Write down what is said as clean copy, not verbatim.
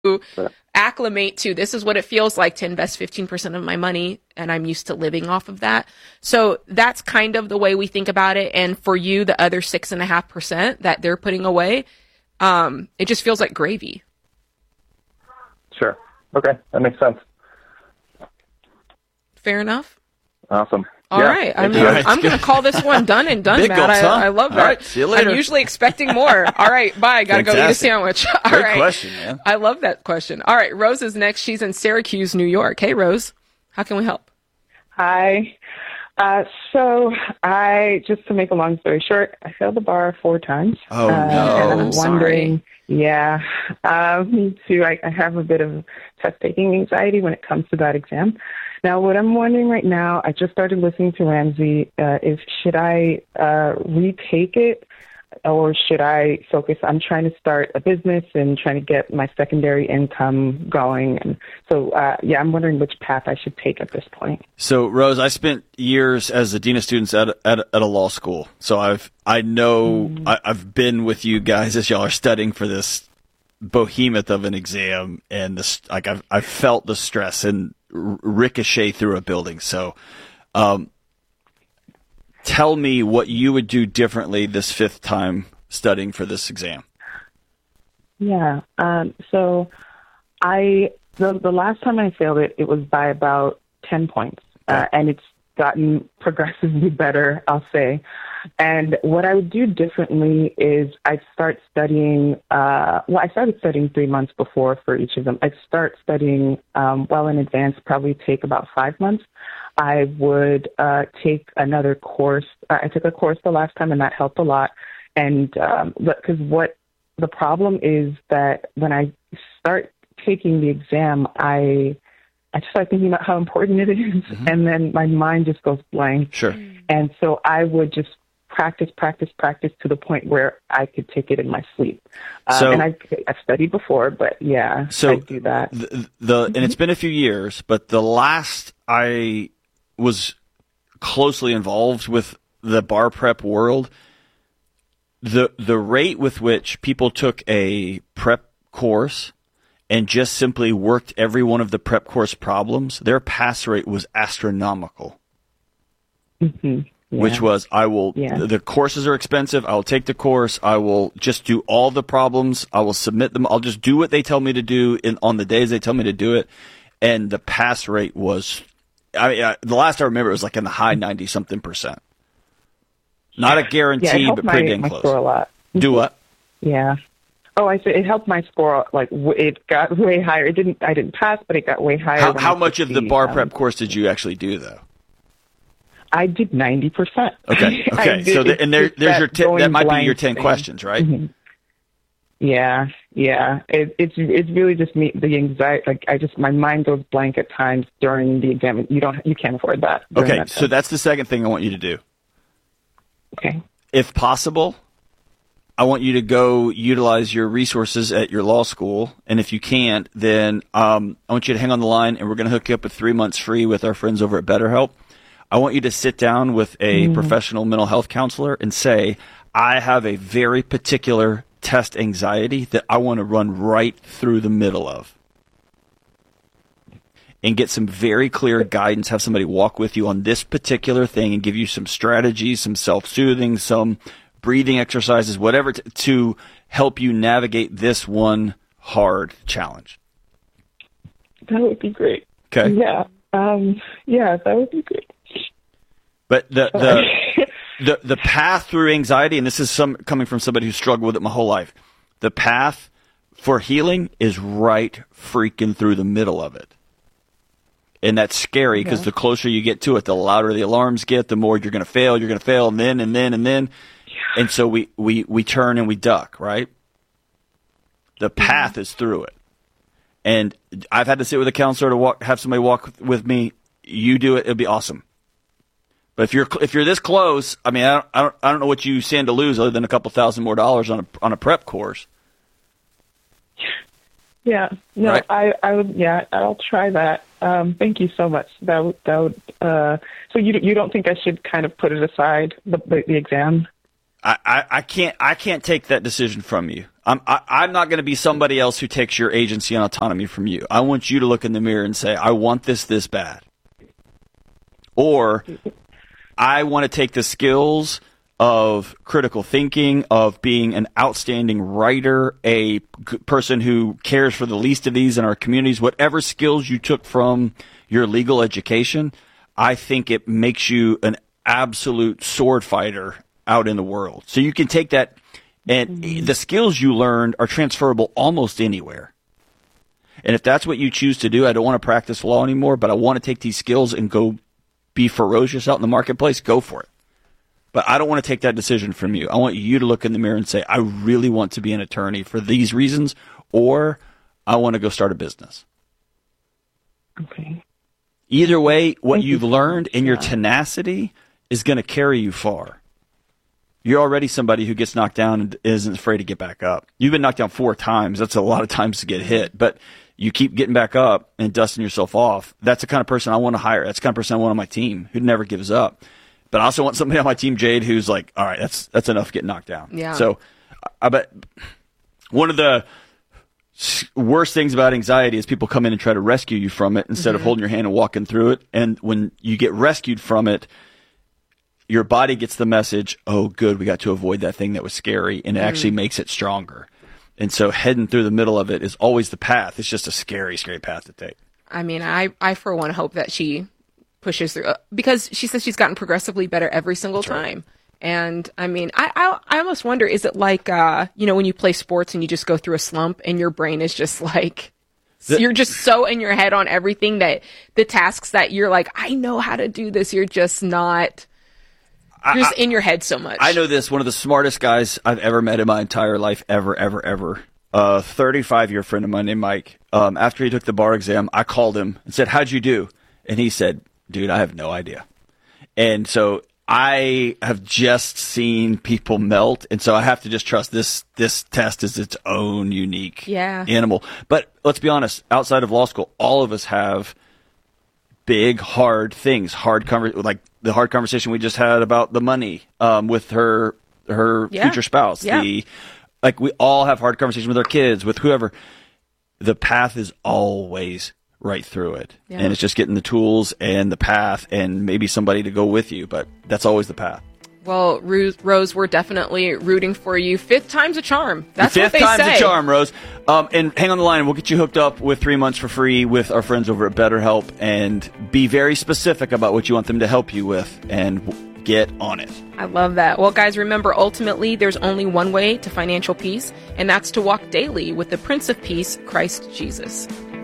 acclimate to, this is what it feels like to invest 15% of my money, and I'm used to living off of that. So that's kind of the way we think about it. And for you, the other 6.5% that they're putting away, it just feels like gravy. Sure. Okay. That makes sense. Fair enough. Awesome. All right. I'm going to call this one done and done, Matt. Gulps, huh? I love that. All right, see you later. I'm usually expecting more. All right. Bye. Got to go eat a sandwich. All Great right. question, man. I love that question. All right. Rose is next. She's in Syracuse, New York. Hey, Rose. How can we help? Hi. So just to make a long story short, I failed the bar 4 times. Oh, no. And I'm wondering, sorry. Yeah, me too. I have a bit of test-taking anxiety when it comes to that exam. Now, what I'm wondering right now, I just started listening to Ramsey, should I retake it, or should I focus? I'm trying to start a business and trying to get my secondary income going. And so, I'm wondering which path I should take at this point. So, Rose, I spent years as the dean of students at a law school. So I've been with you guys as y'all are studying for this behemoth of an exam, and this, like, I've felt the stress and ricochet through a building. So, tell me what you would do differently this 5th time studying for this exam. Yeah. So the last time I failed it, it was by about 10 points, and it's gotten progressively better, I'll say. And what I would do differently is I'd start studying, I started studying 3 months before for each of them. I'd start studying well in advance, probably take about 5 months. I would take another course. I took a course the last time, and that helped a lot. And because what the problem is that when I start taking the exam, I just start thinking about how important it is, and then my mind just goes blank. Sure. And so I would just practice to the point where I could take it in my sleep. And I've studied before, but yeah, so I do that. And it's been a few years, but the last I was closely involved with the bar prep world, the rate with which people took a prep course and just simply worked every one of the prep course problems, their pass rate was astronomical. Mm-hmm. Yeah. Which was, the courses are expensive. I'll take the course. I will just do all the problems. I will submit them. I'll just do what they tell me to do on the days they tell me to do it. And the pass rate was, the last I remember, it was like in the high 90-something%. Not a guarantee, but pretty dang close. Score a lot. Do what? Yeah. Oh, I said it helped my score. Like, it got way higher. I didn't pass, but it got way higher. How much of the bar prep course did you actually do, though? I did 90%. Okay. So there's your that might be your 10 questions, right? Mm-hmm. Yeah. It's really just me, the anxiety. Like my mind goes blank at times during the exam. You can't afford that. Okay. So that's the second thing I want you to do. Okay. If possible, I want you to go utilize your resources at your law school. And if you can't, then I want you to hang on the line, and we're going to hook you up with 3 months free with our friends over at BetterHelp. I want you to sit down with a professional mental health counselor and say, I have a very particular test anxiety that I want to run right through the middle of. And get some very clear guidance, have somebody walk with you on this particular thing and give you some strategies, some self-soothing, some breathing exercises, whatever, to help you navigate this one hard challenge. That would be great. Okay. Yeah. That would be great. But the path through anxiety, and this is coming from somebody who struggled with it my whole life, the path for healing is right freaking through the middle of it. And that's scary because the closer you get to it, the louder the alarms get, the more you're going to fail, and then. And so we turn and we duck, right? The path is through it. And I've had to sit with a counselor to have somebody walk with me. You do it, it'll be awesome. But if you're this close, I mean, I don't know what you stand to lose other than a couple $1,000 more on a prep course. Yeah, no, right? I would. Yeah, I'll try that. Thank you so much. That would. So you don't think I should kind of put it aside, the exam? I can't take that decision from you. I'm not going to be somebody else who takes your agency and autonomy from you. I want you to look in the mirror and say, I want this bad. Or I want to take the skills of critical thinking, of being an outstanding writer, a person who cares for the least of these in our communities, whatever skills you took from your legal education, I think it makes you an absolute sword fighter out in the world. So you can take that, and the skills you learned are transferable almost anywhere. And if that's what you choose to do, I don't want to practice law anymore, but I want to take these skills and go be ferocious out in the marketplace, go for it. But I don't want to take that decision from you. I want you to look in the mirror and say, I really want to be an attorney for these reasons, or I want to go start a business. Okay. Either way, what you've learned and your tenacity is going to carry you far. You're already somebody who gets knocked down and isn't afraid to get back up. You've been knocked down 4 times. That's a lot of times to get hit. But you keep getting back up and dusting yourself off. That's the kind of person I want to hire. That's the kind of person I want on my team who never gives up. But I also want somebody on my team, Jade, who's like, all right, that's enough getting knocked down. Yeah. So I bet one of the worst things about anxiety is people come in and try to rescue you from it instead of holding your hand and walking through it. And when you get rescued from it, your body gets the message, oh, good, we got to avoid that thing that was scary, and it actually makes it stronger. And so heading through the middle of it is always the path. It's just a scary, scary path to take. I mean, I for one hope that she pushes through, because she says she's gotten progressively better every single time. And I mean, I almost wonder, is it like, when you play sports and you just go through a slump and your brain is just like, you're just so in your head on everything that the tasks that you're like, I know how to do this. You're just not, you're just in your head so much. I know this, one of the smartest guys I've ever met in my entire life, ever. A 35-year friend of mine named Mike. After he took the bar exam, I called him and said, how'd you do? And he said, dude, I have no idea. And so I have just seen people melt, and so I have to just trust this test is its own unique animal. But let's be honest, outside of law school, all of us have big, hard things, like the hard conversation we just had about the money with her future spouse. Yeah. We all have hard conversations with our kids, with whoever. The path is always right through it. Yeah. And it's just getting the tools and the path and maybe somebody to go with you, but that's always the path. Well, Rose, we're definitely rooting for you. 5th time's a charm. That's what they say. 5th time's a charm, Rose. And hang on the line. We'll get you hooked up with 3 months for free with our friends over at BetterHelp, and be very specific about what you want them to help you with, and get on it. I love that. Well, guys, remember, ultimately, there's only one way to financial peace, and that's to walk daily with the Prince of Peace, Christ Jesus.